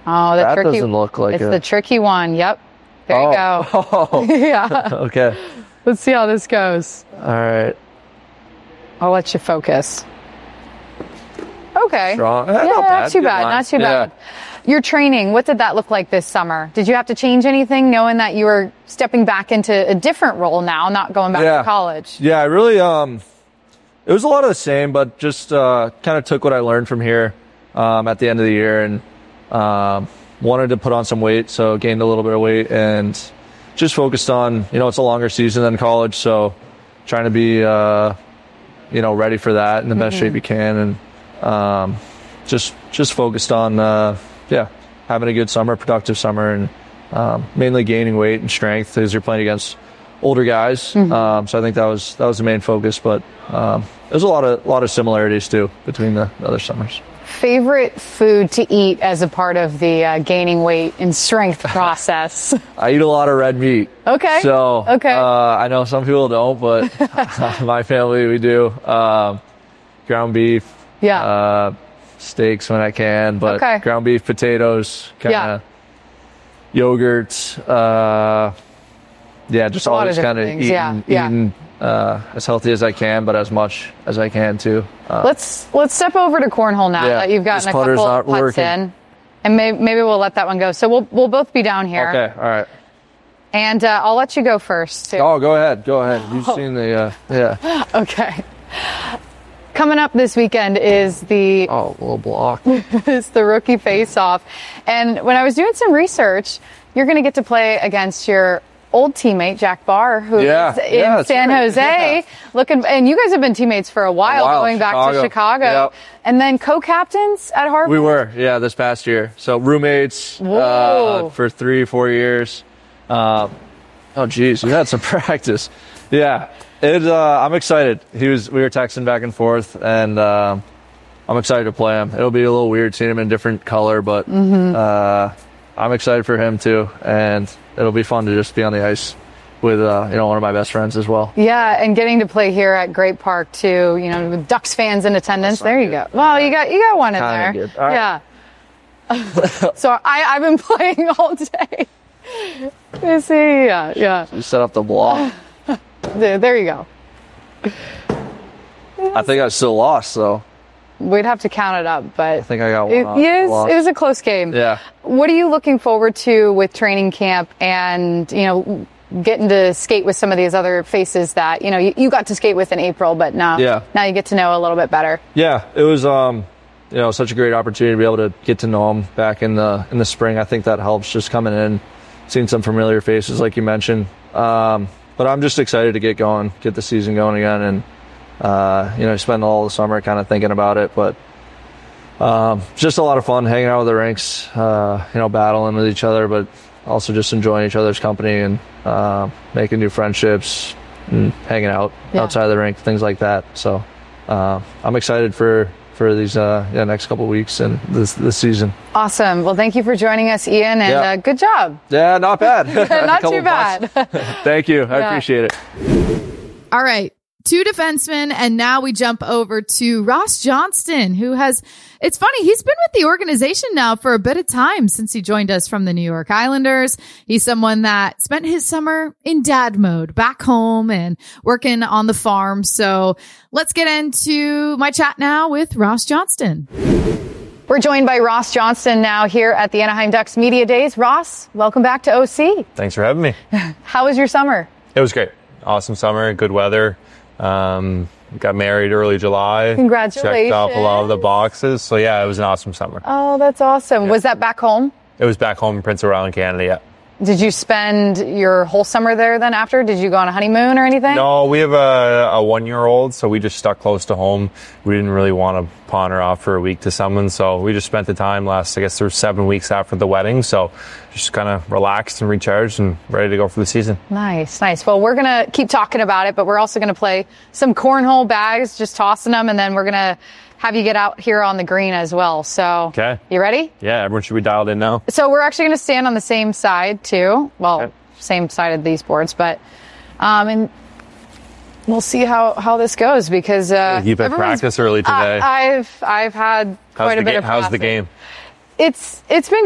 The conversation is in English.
Oh, that doesn't look like it's the tricky one. Yep. There you go. Oh. Yeah. Okay. Let's see how this goes. All right. I'll let you focus. Okay. Strong. Yeah, not too Good bad. line. Not too Yeah. bad. Your training, what did that look like this summer? Did you have to change anything knowing that you were stepping back into a different role now, not going back to college? Yeah, I really, it was a lot of the same, but just kind of took what I learned from here at the end of the year and wanted to put on some weight, so gained a little bit of weight and just focused on, it's a longer season than college, so trying to be, ready for that in the best shape you can and just focused on, having a good summer, productive summer, and mainly gaining weight and strength because you're playing against older guys. So I think that was the main focus, but there's a lot of similarities too between the other summers. Favorite food to eat as a part of the gaining weight and strength process? I eat a lot of red meat. Okay. So I know some people don't, but my family, we do. Ground beef. Yeah. Steaks when I can, but ground beef, potatoes, kind of yogurt. Just all this kind of eating as healthy as I can, but as much as I can too. Let's step over to cornhole now that you've gotten a couple putts in, and maybe we'll let that one go. So we'll both be down here. Okay, all right. And I'll let you go first too. Oh, go ahead. You've seen the Okay. Coming up this weekend is the little block. It's the rookie face-off, and when I was doing some research, you're going to get to play against your old teammate Jack Barr, who is in San Jose. And you guys have been teammates for a while going back to Chicago, and then co-captains at Harvard. We were, this past year. So roommates for 3-4 years. We had some practice. Yeah. I'm excited. We were texting back and forth, and I'm excited to play him. It'll be a little weird seeing him in a different color, but I'm excited for him too, and it'll be fun to just be on the ice with one of my best friends as well. Yeah, and getting to play here at Great Park too, with Ducks fans in attendance. There you go. Well, you got one in there. Good. All right. Yeah. So I've been playing all day. You see, yeah. You set up the block. There you go. I think I still lost, though. We'd have to count it up, but I think I got one off. It was a close game. Yeah. What are you looking forward to with training camp and, getting to skate with some of these other faces that, you got to skate with in April, but now you get to know a little bit better? Yeah, it was, such a great opportunity to be able to get to know them back in the spring. I think that helps just coming in, seeing some familiar faces like you mentioned. But I'm just excited to get going, get the season going again, and spend all the summer kind of thinking about it. But just a lot of fun hanging out with the rinks, battling with each other, but also just enjoying each other's company and making new friendships and hanging out outside of the rink, things like that. So I'm excited for these next couple of weeks and this season. Awesome. Well, thank you for joining us, Ian, and good job. Yeah, not bad. Not too bad. Thank you. I appreciate it. All right. 2 defensemen, and now we jump over to Ross Johnston, who it's funny, he's been with the organization now for a bit of time since he joined us from the New York Islanders. He's someone that spent his summer in dad mode back home and working on the farm. So let's get into my chat now with Ross Johnston. We're joined by Ross Johnston now here at the Anaheim Ducks Media Days. Ross, welcome back to OC. Thanks for having me. How was your summer? It was great. Awesome summer, good weather. Got married early July. Congratulations. Checked off a lot of the boxes. So yeah, it was an awesome summer. Oh, that's awesome. Yeah. Was that back home? It was back home in Prince Edward Island, Canada, yeah. Did you spend your whole summer there then after? Did you go on a honeymoon or anything? No, we have a 1-year-old, so we just stuck close to home. We didn't really want to pawn her off for a week to someone, so we just spent the time there was 7 weeks after the wedding, so just kind of relaxed and recharged and ready to go for the season. Nice. Well, we're going to keep talking about it, but we're also going to play some cornhole bags, just tossing them, and then we're going to have you get out here on the green as well. So, okay. You ready? Yeah, everyone should be dialed in now. So we're actually going to stand on the same side too. Well, same side of these boards, but and we'll see how this goes because you've had practice early today. I've had quite a bit of practice. How's the game? It's been